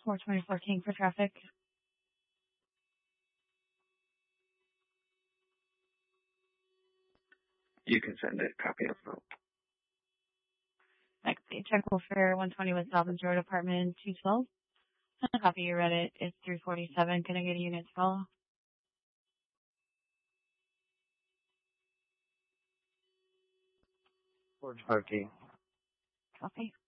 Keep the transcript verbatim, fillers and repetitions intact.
four twenty-four King for traffic. You can send it. Copy of vote. Next, check will for one twenty West Dobbins Road, apartment two twelve. Copy you read it. It's three forty-seven. Can I get a unit to follow? forty-five King. Copy.